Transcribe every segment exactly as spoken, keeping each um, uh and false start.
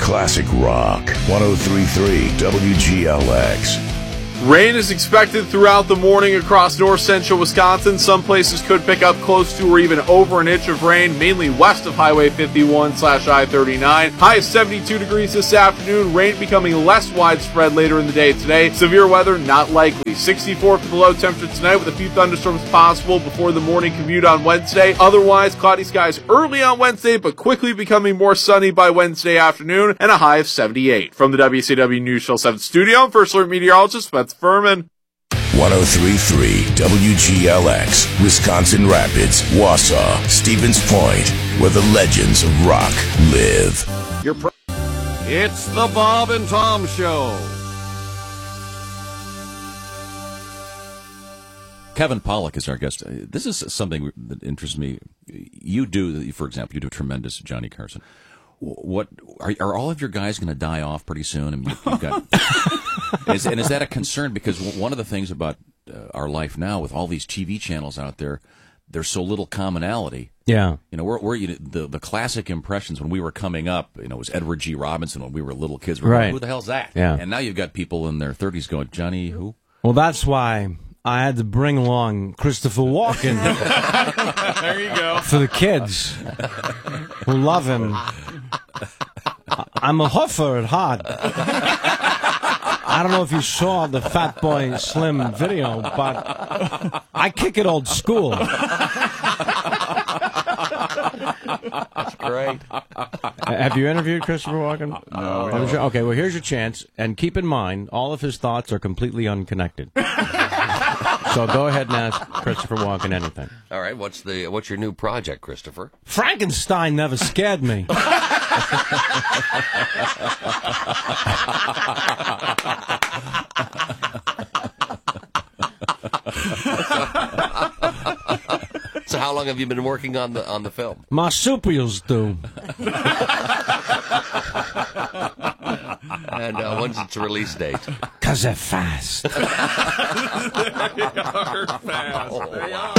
classic rock. one oh three point three W G L X. Rain is expected throughout the morning across north central Wisconsin. Some places could pick up close to or even over an inch of rain, mainly west of Highway fifty-one slash I thirty-nine. High of seventy-two degrees this afternoon. Rain becoming less widespread later in the day today. Severe weather not likely. sixty-four for the low temperature tonight with a few thunderstorms possible before the morning commute on Wednesday. Otherwise, cloudy skies early on Wednesday, but quickly becoming more sunny by Wednesday afternoon, and a high of seventy-eight. From the W C W News Channel seven studio, I'm First Alert meteorologist Spencer Furman. one oh three point three W G L X, Wisconsin Rapids, Wausau, Stevens Point, where the legends of rock live. Your pro- it's the Bob and Tom Show. Kevin Pollak is our guest. This is something that interests me. You do, for example, you do a tremendous Johnny Carson. What are, are all of your guys going to die off pretty soon? I mean, you've got, is, and is that a concern? Because one of the things about uh, our life now, with all these T V channels out there, there's so little commonality. Yeah, you know, we're, we're you know, the the classic impressions when we were coming up. You know, it was Edward G. Robinson when we were little kids. We were right? Like, who the hell's that? Yeah. And now you've got people in their thirties going, Johnny, who? Well, that's why I had to bring along Christopher Walken. There you go. For the kids who love him. I'm a huffer at heart. I don't know if you saw the Fat Boy Slim video, but I kick it old school. That's great. Have you interviewed Christopher Walken? No. Oh, sure. Okay, well, here's your chance. And keep in mind, all of his thoughts are completely unconnected. So go ahead and ask Christopher Walken anything. All right, what's the what's your new project, Christopher? Frankenstein never scared me. So how long have you been working on the on the film? Marsupials do. And uh, when's its release date? Because they're fast. They are fast. They are.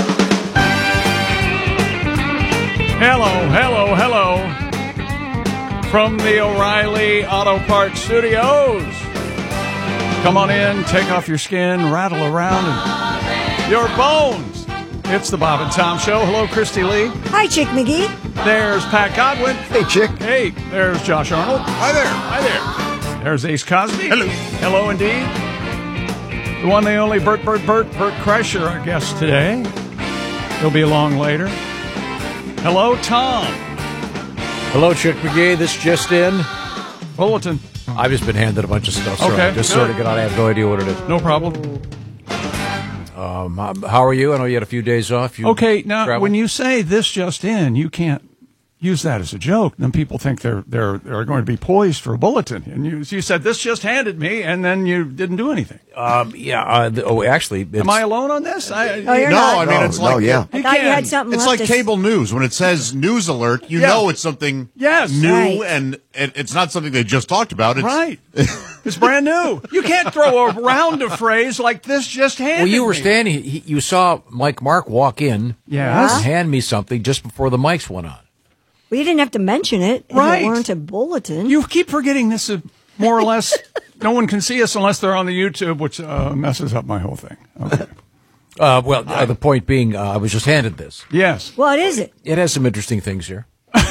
Hello, hello, hello. From the O'Reilly Auto Parts Studios. Come on in, take off your skin, rattle around and your bones. It's the Bob and Tom Show. Hello, Christy Lee. Hi, Chick McGee. There's Pat Godwin. Hey, Chick. Hey, there's Josh Arnold. Hi there. Hi there. There's Ace Cosby. Hello. Hello, indeed. The one, the only Bert, Bert, Bert, Bert Kreischer, our guest today. He'll be along later. Hello, Tom. Hello, Chick McGee. This just in. Bulletin. I've just been handed a bunch of stuff, so Okay, I just good. sort of got on. I have no idea what it is. No problem. Um, how are you? I know you had a few days off. You Okay, now traveled? when you say this just in, you can't use that as a joke. Then people think they're they're they're going to be poised for a bulletin. And you you said this just handed me, and then you didn't do anything. Um, yeah. Uh, the, oh, actually, it's, Am I alone on this? I, Oh, you're No, not. I mean, it's No, like no, yeah. I thought you had something It's left like to- cable news. When it says news alert, you Yeah. know it's something Yes. new, Right. and it, it's not something they just talked about. It's, Right. It's brand new. You can't throw around a phrase like this just handed well, you were me. standing. He, you saw Mike Mark walk in. Yes. and hand me something just before the mics went on. Well, you didn't have to mention it if Right. it weren't a bulletin. You keep forgetting this is more or less, no one can see us unless they're on the YouTube, which uh, messes up my whole thing. Okay. Uh, well, uh, the point being, uh, I was just handed this. Yes. What is it? It has some interesting things here.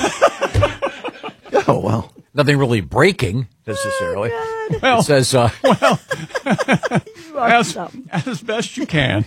Oh, well. Nothing really breaking necessarily. Well, It says, uh, well, as, something. as best you can.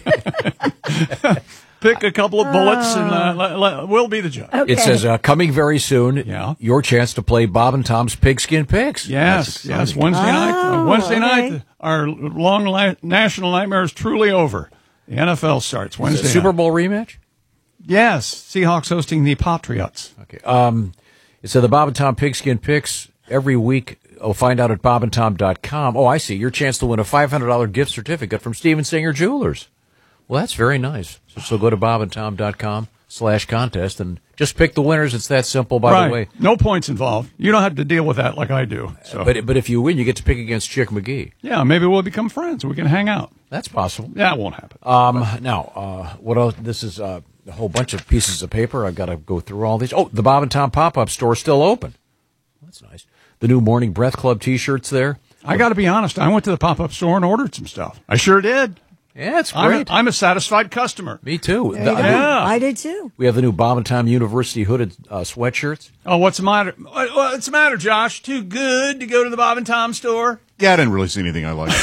Pick a couple of bullets and uh, le- le- we'll be the judge. Okay. it says, uh, coming very soon, Yeah. your chance to play Bob and Tom's Pigskin Picks. Yes, yes. Wednesday night, uh, Oh, Wednesday okay. night, our long li- national nightmare is truly over. The N F L starts Wednesday. Super night. Bowl rematch? Yes, Seahawks hosting the Patriots. Okay. Um, it said the Bob and Tom Pigskin Picks every week. Oh, find out at bob and tom dot com. Oh, I see. Your chance to win a five hundred dollars gift certificate from Steven Singer Jewelers. Well, that's very nice. So, so go to bob and tom dot com slash contest and just pick the winners. It's that simple, by right. the way. No points involved. You don't have to deal with that like I do. So. But but if you win, you get to pick against Chick McGee. yeah, maybe we'll become friends. We can hang out. That's possible. That won't happen. Um, now, uh, what else? This is uh, a whole bunch of pieces of paper. I've got to go through all these. Oh, the Bob and Tom pop-up store is still open. That's nice. the new Morning Breath Club T-shirts there. I got to be honest. I went to the pop-up store and ordered some stuff. I sure did. Yeah, it's I'm great. a, I'm a satisfied customer. Me too. There The- you go. Yeah. I did too. we have the new Bob and Tom University hooded uh, sweatshirts. Oh, what's the matter? What- What's the matter, Josh? Too good to go to the Bob and Tom store? Yeah, I didn't really see anything I liked.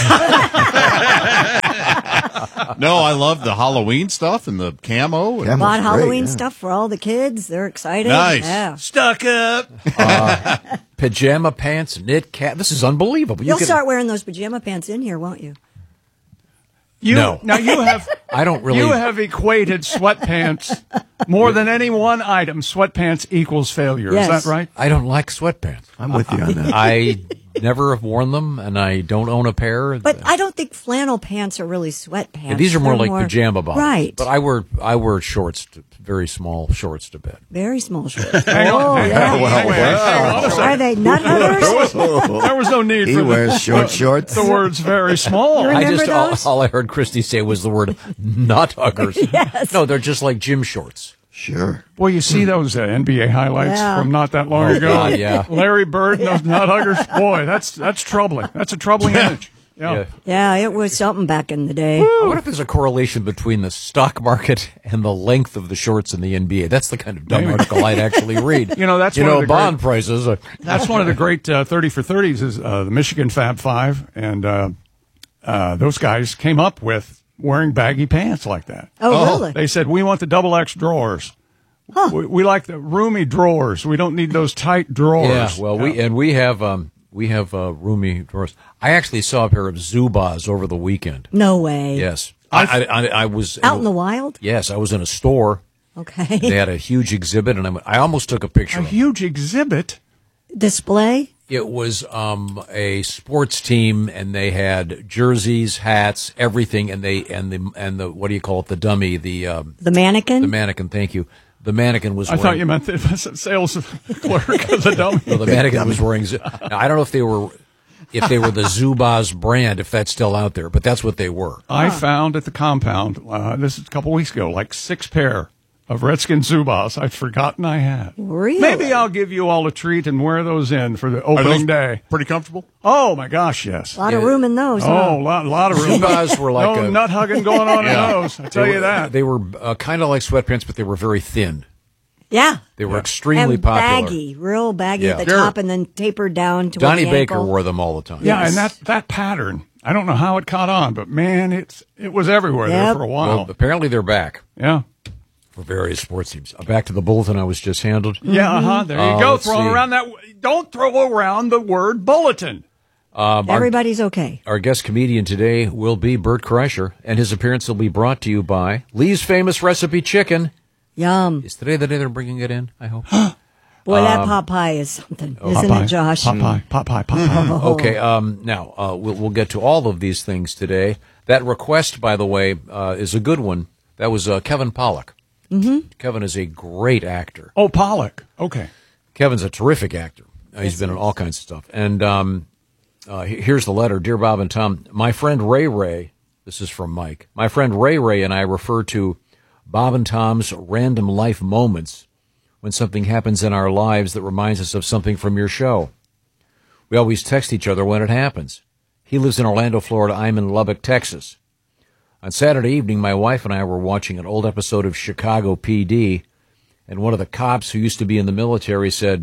No, I love the Halloween stuff and the camo. And Bought Halloween stuff for all the kids. They're excited. Nice. Yeah. Stuck up. Pajama pants, knit cap. This is unbelievable. You You'll can- start wearing those pajama pants in here, won't you? You, No. Now you have I don't really. you have equated sweatpants more than any one item. Sweatpants equals failure. Yes. Is that right? I don't like sweatpants. I'm with you on that. I never have worn them, and I don't own a pair. But I don't think flannel pants are really sweatpants. Yeah, these are more They're like pajama bottoms. Right. But I wear I wear shorts, to, very small shorts to bed. Very small shorts. Hang on, Oh, hang yeah. on, hang on, hang on a second. Are they nut huggers? There was no need He for wears the, short shorts. the words very small. You I Remember just all, those? all I heard Christy say was the word nut huggers. Yes. No, they're just like gym shorts. Sure. Boy, you see those uh, N B A highlights Yeah. from not that long Oh, ago. God, yeah. Larry Bird and those nut huggers. Boy, that's that's troubling. That's a troubling image. Yeah. Yeah. Yeah, it was something back in the day. I wonder if there's a correlation between the stock market and the length of the shorts in the N B A. That's the kind of dumb Maybe. article I'd actually read. You know, that's you one of know the bond great- prices. Are, That's one of the great uh, thirty for thirties is uh, the Michigan Fab Five, and uh, uh, those guys came up with wearing baggy pants like that. Oh, really? They said, we want the double X drawers. We, we like the roomy drawers. We don't need those tight drawers. yeah. Well, we and we have um we have uh, roomy drawers. I actually saw a pair of Zubas over the weekend. No way. Yes, I I, I, I was Out in the wild? Yes, I was in a store. Okay. They had a huge exhibit, and I, I almost took a picture. A of it. huge exhibit. Display? It was um, a sports team, and they had jerseys, hats, everything, and they and the and the what do you call it? The dummy, the um, The mannequin? the mannequin. Thank you. The mannequin was. I wearing, thought you meant the sales clerk of the dummy. No, the mannequin was wearing. Zu- Now, I don't know if they were, if they were the Zubaz brand, if that's still out there, but that's what they were. I found at the compound, uh, this is a couple weeks ago, like six pair of Redskin Zubas I'd forgotten I had. Really? Maybe I'll give you all a treat and wear those in for the Are opening those day. pretty comfortable? Oh, my gosh, yes. A lot of room in those. Oh, huh? a lot, lot of room. Zubaz were like no a- nut hugging going on Yeah. in those. I tell They you were- that. They were uh, kind of like sweatpants, but they were very thin. Yeah. They were extremely and popular. baggy, real baggy Yeah. at the Sure. top and then tapered down to Donnie the Baker ankle. wore them all the time. Yeah, Yes. and that that pattern. I don't know how it caught on, but man, it's it was everywhere there Yep. for a while. Well, apparently they're back yeah, for various sports teams. Uh, Back to the bulletin I was just handled. yeah, uh huh. There you Uh, go. let's Throwing see. around that. Don't throw around the word bulletin. Um, our, Everybody's okay. our guest comedian today will be Bert Kreischer, and his appearance will be brought to you by Lee's Famous Recipe Chicken. Yum. Is today the day they're bringing it in? I hope. Boy, that Um, pot pie is something, oh, isn't Popeye, it, Josh? Popeye, Popeye, Popeye. Okay. Um, now uh, we'll, we'll get to all of these things today. That request, by the way, uh, is a good one. That was uh, Kevin Pollak. Mm-hmm. Kevin is a great actor. Oh, Pollock. Okay. Kevin's a terrific actor. Uh, he's been in all kinds of stuff. And um, uh, he- here's the letter. Dear Bob and Tom, my friend Ray Ray, this is from Mike, my friend Ray Ray and I refer to Bob and Tom's random life moments when something happens in our lives that reminds us of something from your show. We always text each other when it happens. He lives in Orlando, Florida. I'm in Lubbock, Texas. On Saturday evening, my wife and I were watching an old episode of Chicago P D, and one of the cops who used to be in the military said,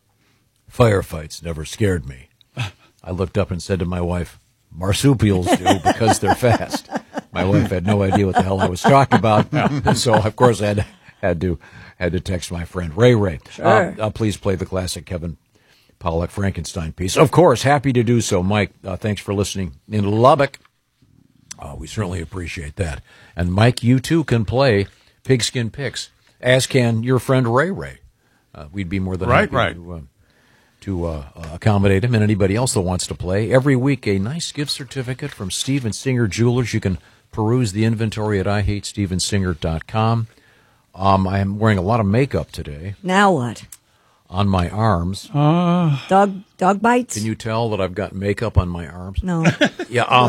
"Firefights never scared me." I looked up and said to my wife, "Marsupials do because they're fast." My wife had no idea what the hell I was talking about, so of course I had, had to had to text my friend Ray Ray. Sure. Uh, uh, please play the classic Kevin Pollak Frankenstein piece. Of course, happy to do so. Mike, uh, thanks for listening in Lubbock. Uh, we certainly appreciate that. And Mike, you too can play Pigskin Picks, as can your friend Ray Ray. Uh, we'd be more than Right, happy right. to, uh, to uh, uh, accommodate him and anybody else that wants to play. Every week, a nice gift certificate from Steven Singer Jewelers. You can peruse the inventory at I hate steven singer dot com. Um, I am wearing a lot of makeup today Now what? on my arms. Dog dog bites? Can you tell that I've got makeup on my arms? No. Yeah. Um,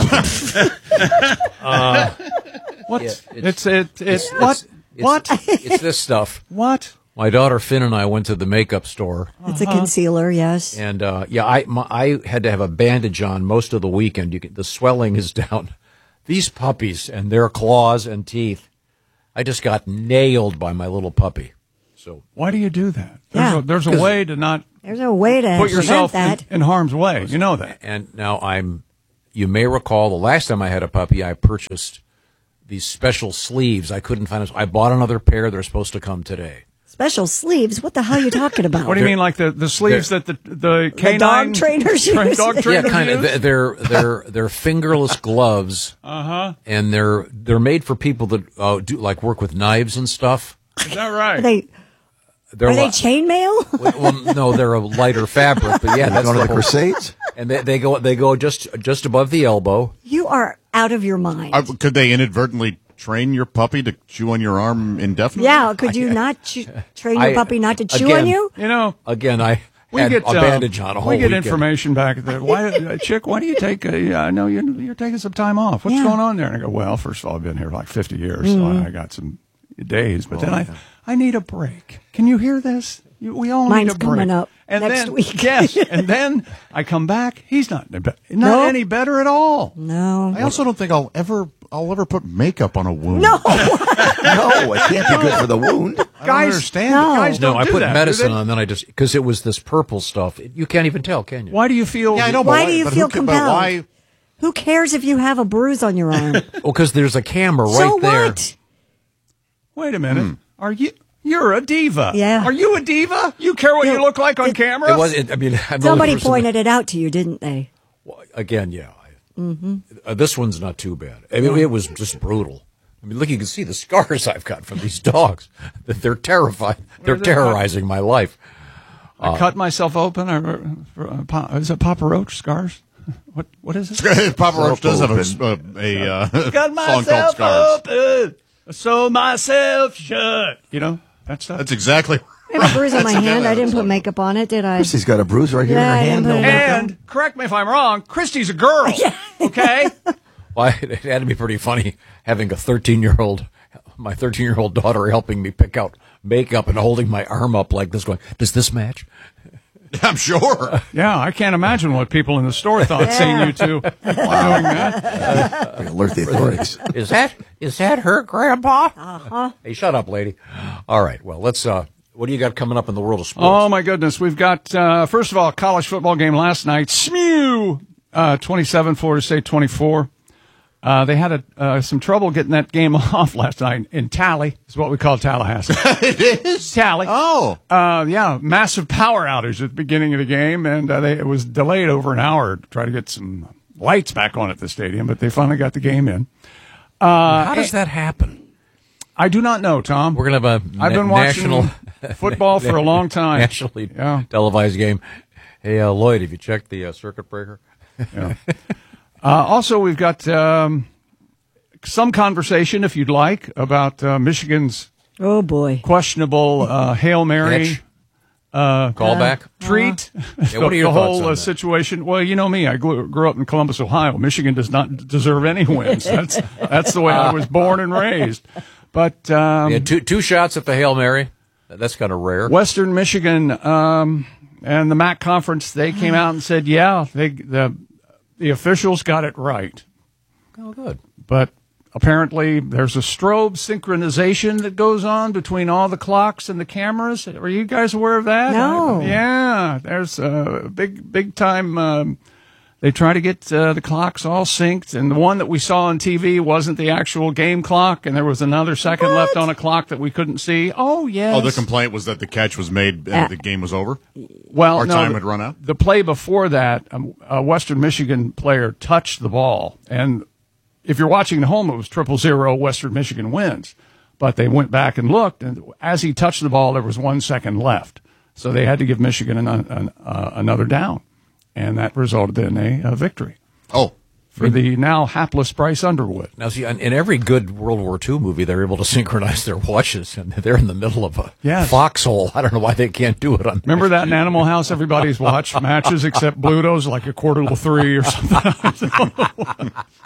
What? Yeah, it's, it, it, it's, what? it's- what? It's this stuff. what? My daughter Finn and I went to the makeup store. It's a concealer, yes. And, uh, yeah, I, my, I had to have a bandage on most of the weekend. You can, the swelling is down. These puppies and their claws and teeth, I just got nailed by my little puppy. So Why do you do that? There's, Yeah. a, there's a way to not There's a way to put yourself prevent in, that. in harm's way. You know that. And now I'm, you may recall the last time I had a puppy, I purchased these special sleeves. I couldn't find them. I bought another pair. They're supposed to come today. Special sleeves? What the hell are you talking about? What do you mean, like the, the sleeves that the the canine dog trainers tra- use? dog Yeah, trainers kind of. use? They're they're they're fingerless gloves. Uh huh. And they're they're made for people that uh, do like work with knives and stuff. Is that right? Are they, They're are they li- chainmail? well, no, they're a lighter fabric, but yeah, that's Going to the whole- Crusades? And they, they go they go just just above the elbow. You are out of your mind. Uh, could they inadvertently train your puppy to chew on your arm indefinitely? Yeah, could you not chew, train your I- puppy not to chew again, on you? you know, Again, I we had get a uh, bandage on a whole we get weekend. information back there. Why, uh, chick? Why do you take? A, I know you're, you're taking some time off. What's Yeah. going on there? And I go, well, first of all, I've been here like fifty years, Mm-hmm. so I got some days. But then I, I need a break. Can you hear this? You, we all Mine's need a break. coming up and next then, week. yes, and then I come back. He's not not Nope. any better at all. No. I also don't think I'll ever I'll ever put makeup on a wound. No. No, it can't be good for the wound. I don't Guys, understand. no. Guys No, don't I do put that, do medicine they? on, then I just because it was this purple stuff. It, you can't even tell, can you? Why do you feel? Yeah, I know. but Why do you but feel who can- but compelled? Why? Who cares if you have a bruise on your arm? Well, because there's a camera right so there. what? Wait a minute. Are you? You're a diva. Yeah. Are you a diva? You care what you Yeah. look like on It- camera? It was. It, I mean, I'm the Somebody only person pointed it out to you, didn't they? that- again. Yeah. Mm-hmm. Uh, this one's not too bad. I mean, it was just brutal. I mean, look, you can see the scars I've got from these dogs. They're terrified. They're Where's it? terrorizing my life. I cut myself open. I, uh, pa- is it Papa Roach scars? What What is it? Papa Roach does have a, a, a uh, Cut song called myself Scars. open. Sew myself shut. You know that stuff. That's exactly. I have a bruise on my hand. I didn't put makeup on it, did I? Christy's got a bruise right here Yeah, I in her didn't hand. put it and correct me if I'm wrong. Christy's a girl. Okay. Well, it had to be pretty funny having a thirteen-year-old, my thirteen-year-old daughter helping me pick out makeup and holding my arm up like this, going, "Does this match?" I'm sure. Yeah, I can't imagine what people in the store thought seeing you two doing that. Alert the authorities. Is that is that her, Grandpa? Uh-huh. Hey, shut up, lady. All right. Well, let's. Uh, what do you got coming up in the world of sports? Oh my goodness, we've got uh, first of all a college football game last night. S M U uh, twenty-seven, Florida State twenty-four. Uh, they had a, uh, some trouble getting that game off last night in Tally. Is what we call Tallahassee. It is. Tally. Oh. Uh, yeah, massive power outage at the beginning of the game, and uh, they, it was delayed over an hour to try to get some lights back on at the stadium, but they finally got the game in. Uh, How does that happen? I do not know, Tom. We're gonna have a I've na- been watching national football for a long time. nationally Yeah. televised game. Hey, uh, Lloyd, have you checked the uh, circuit breaker? Yeah. Uh, also, we've got um, some conversation, if you'd like, about uh, Michigan's Oh, boy. questionable uh, Hail Mary Catch. uh, Callback. treat. Yeah, what are your the thoughts whole on uh, that? situation? Well, you know me. I grew, grew up in Columbus, Ohio. Michigan does not deserve any wins. That's that's the way I was born and raised. But um, Yeah, two two shots at the Hail Mary. That's kind of rare. Western Michigan um, and the M A C conference, they came out and said, yeah, they the the officials got it right. Oh, good. But apparently there's a strobe synchronization that goes on between all the clocks and the cameras. Are you guys aware of that? No. Yeah, there's a big, big time. Um, they try to get uh, the clocks all synced, and the one that we saw on T V wasn't the actual game clock, and there was another second left on a clock that we couldn't see. Oh, yes. Oh, the complaint was that the catch was made and Uh, the game was over? Well, Our no, time the, had run out? The play before that, um, a Western Michigan player touched the ball, and if you're watching at home, it was triple zero. Western Michigan wins, but they went back and looked, and as he touched the ball, there was one second left, so they had to give Michigan an, an, uh, another down, and that resulted in a, a victory Oh. for the now hapless Bryce Underwood. Now, see, in in every good World War Two movie, they're able to synchronize their watches, and they're in the middle of a Yes. foxhole. I don't know why they can't do it on. Remember that in Animal House? Everybody's watch matches except Bluto's like a quarter to three or something.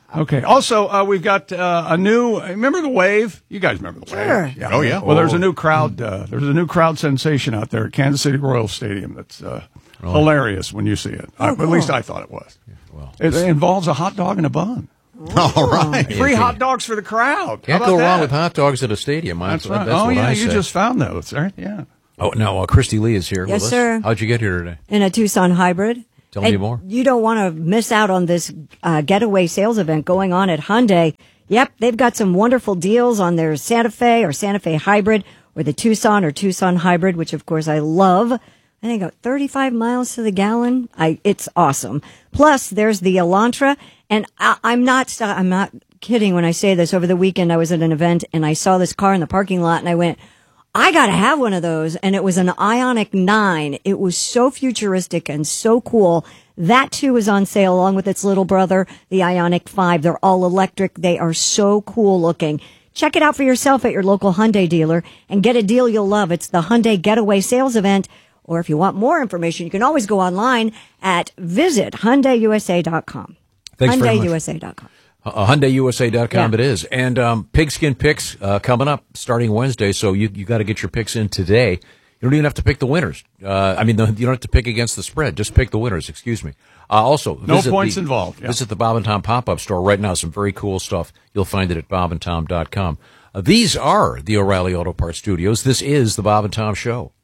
Okay. Also, uh, we've got uh, a new. Remember the Wave? You guys remember the Sure. Wave? Oh, yeah. Well, there's a new crowd. Uh, there's a new crowd sensation out there at Kansas City Royal Stadium. That's uh, hilarious when you see it. Oh, I, At cool. least I thought it was. Well, It involves a hot dog and a bun. All right. Free hot dogs for the crowd. Can't How go about wrong that? with hot dogs at a stadium. I- That's right. That's oh what yeah, I you say. just found those, right? Yeah. Oh, no, uh, Christy Lee is here Yes, with us. sir. How'd you get here today? In a Tucson hybrid. Tell me And more. You don't want to miss out on this uh, getaway sales event going on at Hyundai. Yep, they've got some wonderful deals on their Santa Fe or Santa Fe hybrid or the Tucson or Tucson hybrid, which of course I love. I think about thirty-five miles to the gallon. I it's awesome. Plus, there's the Elantra, and I, I'm not I'm not kidding when I say this. Over the weekend, I was at an event and I saw this car in the parking lot, and I went, I gotta have one of those. And it was an Ioniq nine. It was so futuristic and so cool. That too is on sale along with its little brother, the Ioniq five. They're all electric. They are so cool looking. Check it out for yourself at your local Hyundai dealer and get a deal you'll love. It's the Hyundai Getaway Sales Event. Or if you want more information, you can always go online at visit Hyundai U S A dot com. Thanks very Hyundai much. U S A dot com. Uh, Hyundai U S A dot com Yeah. it is. And um, Pigskin Picks uh, coming up starting Wednesday, so you you got to get your picks in today. You don't even have to pick the winners. Uh, I mean, the, you don't have to pick against the spread. Just pick the winners, excuse me. Uh, also, No visit points the, involved, yeah. Visit the Bob and Tom pop-up store right now. Some very cool stuff. You'll find it at bob and tom dot com. Uh, these are the O'Reilly Auto Parts Studios. This is the Bob and Tom Show.